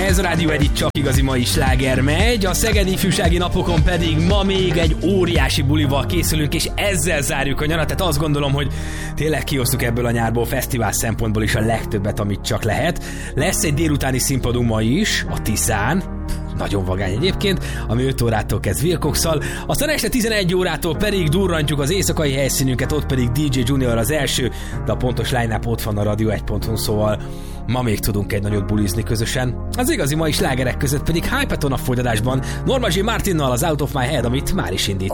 Ez a Rádió Egy, csak igazi mai sláger megy, a Szegedi Ifjúsági Napokon pedig ma még egy óriási bulival készülünk, és ezzel zárjuk a nyarat, tehát azt gondolom, hogy tényleg kiosztuk ebből a nyárból fesztivál szempontból is a legtöbbet, amit csak lehet. Lesz egy délutáni színpadunk ma is, a Tiszán, nagyon vagány egyébként, ami 5 órától kezd Wilcoxszal, aztán este 11 órától pedig durrantjuk az éjszakai helyszínünket, ott pedig DJ Junior az első, de a pontos line-up ott van a radio1.hu, szóval ma még tudunk egy nagyot bulizni közösen. Az igazi mai slágerek között pedig Hypeton a folytatásban Norma J. Martinnal az Out of My Head, amit már is indít.